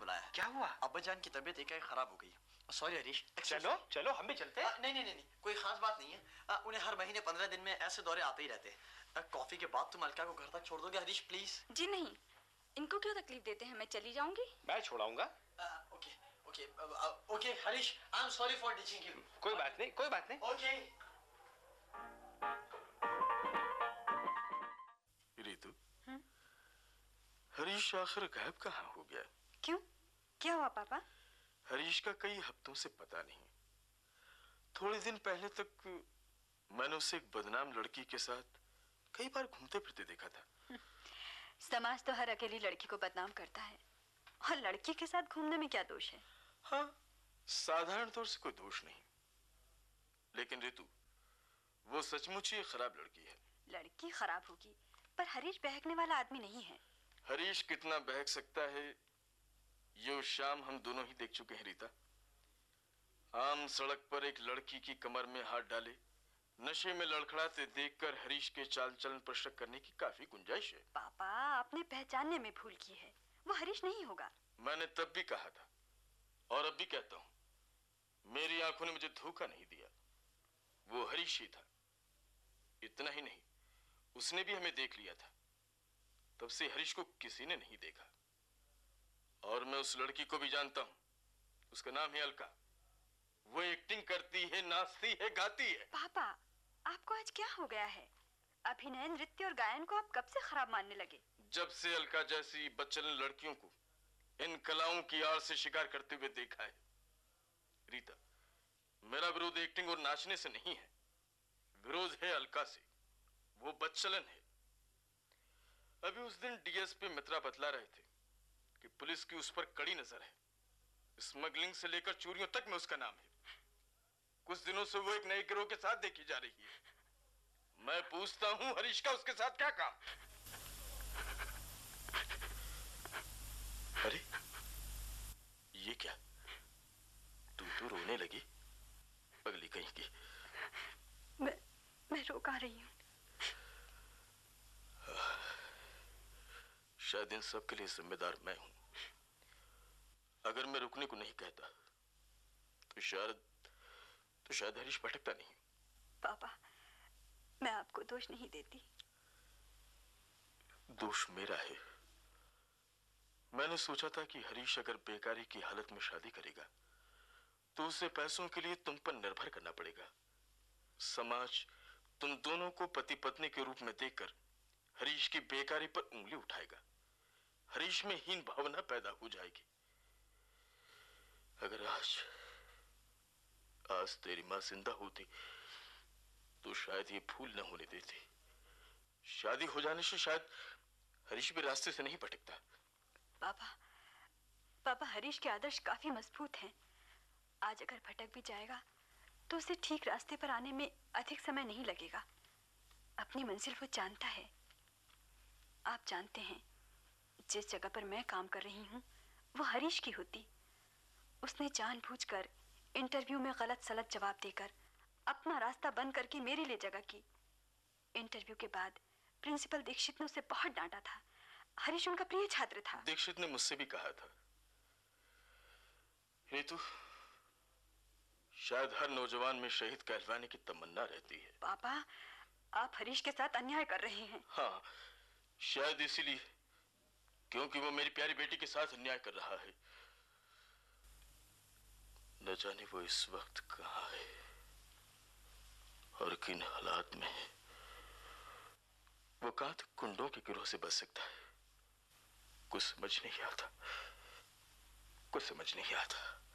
बुलाया। क्या हुआ? अब्बाजान की तबीयत एकाएक खराब हो गई। सॉरी हरीश। चलो चलो हम भी चलते हैं। नहीं, कोई खास बात नहीं है। उन्हें हर महीने 15 दिन में ऐसे दौरे आते ही रहते हैं। कॉफी के बाद तुम अलका को घर तक छोड़ दोगे हरीश प्लीज? जी नहीं, इनको क्यों तकलीफ देते हैं, मैं चली जाऊंगी। मैं छोड़ाऊंगा। Okay Harish, I am sorry for ditching you. कोई बात नहीं, कोई बात नहीं। ओके। रितु, हरीश आखिर गायब कहाँ हो गया? क्यों, क्या हुआ पापा? हरीश का कई हफ्तों से पता नहीं। थोड़े दिन पहले तक मैंने उसे एक बदनाम लड़की के साथ कई बार घूमते फिरते देखा था। समाज तो हर अकेली लड़की को बदनाम करता है, और लड़की के साथ घूमने में क्या दोष है? हाँ, साधारण तौर से कोई दोष नहीं, लेकिन रितु, वो सचमुच ही खराब लड़की है। लड़की खराब होगी, पर हरीश बहकने वाला आदमी नहीं है। हरीश कितना बहक सकता है ये उस शाम हम दोनों ही देख चुके हैं रीता। आम सड़क पर एक लड़की की कमर में हाथ डाले नशे में लड़खड़ाते देखकर हरीश के चाल चलन पर शक करने की काफी गुंजाइश है। पापा, आपने पहचानने में भूल की है, वो हरीश नहीं होगा। मैंने तब भी कहा था और अब भी कहता हूं, मेरी आंखों ने मुझे धोखा नहीं दिया, वो हरीश ही था। इतना ही नहीं, उसने भी हमें देख लिया था। तब से हरीश को किसी ने नहीं देखा, और मैं उस लड़की को भी जानता हूं। उसका नाम है अलका। वो एक्टिंग करती है, नाचती है, गाती है। पापा, आपको आज क्या हो गया है? अभिनय, नृत्य और गायन को आप कब से खराब मानने लगे? जब से अलका जैसी बच्चन लड़कियों को इन कलाओं की आड़ से शिकार करते हुए देखा है। रीता, मेरा विरोध एक्टिंग और नाचने से नहीं है, विरोध है अलका से। वो बदचलन है। अभी उस दिन डीएसपी मित्रा बतला रहे थे कि पुलिस की उस पर कड़ी नजर है। स्मगलिंग से लेकर चोरियों तक में उसका नाम है। कुछ दिनों से वो एक नए गिरोह के साथ देखी जा रही है। मैं पूछता हूं, हरीश का उसके साथ क्या काम? अरे ये क्या, तू तो रोने लगी पगली कहीं की। मैं रोक आ रही हूँ। शायद इन सब के लिए जिम्मेदार मैं हूं। अगर मैं रुकने को नहीं कहता तो शायद हरीश भटकता नहीं। पापा, मैं आपको दोष नहीं देती। दोष मेरा है। मैंने सोचा था कि हरीश अगर बेकारी की हालत में शादी करेगा तो उसे पैसों के लिए तुम पर निर्भर करना पड़ेगा। समाज तुम दोनों को पति पत्नी के रूप में देखकर हरीश की बेकारी पर उंगली उठाएगा। हरीश में हीन भावना पैदा हो जाएगी। अगर आज तेरी मां जिंदा होती तो शायद ये भूल न होने देती। शादी हो जाने से शायद हरीश भी रास्ते से नहीं भटकता। पापा, हरीश के आदर्श काफी मजबूत हैं। आज अगर भटक भी जाएगा तो उसे ठीक रास्ते पर आने में अधिक समय नहीं लगेगा। अपनी मंजिल वो जानता है। आप जानते हैं, जिस जगह पर मैं काम कर रही हूँ वो हरीश की होती। उसने जानबूझकर इंटरव्यू में गलत सलत जवाब देकर अपना रास्ता बंद करके मेरे लिए जगह की। इंटरव्यू के बाद प्रिंसिपल दीक्षित ने उसे बहुत डांटा था। हरीश उनका प्रिय छात्र था। दीक्षित ने मुझसे भी कहा था। रीतु, शायद हर नौजवान में शहीद कहलवाने की तमन्ना रहती है। पापा, आप हरीश के साथ अन्याय कर रहे हैं। हाँ, शायद इसीलिए, क्योंकि वो मेरी प्यारी बेटी के साथ अन्याय कर रहा है। न जाने वो इस वक्त कहाँ है और किन हालात में है। वो कहां तक गुंडों के गिरोह से बच सकता है, कुछ समझ नहीं आता।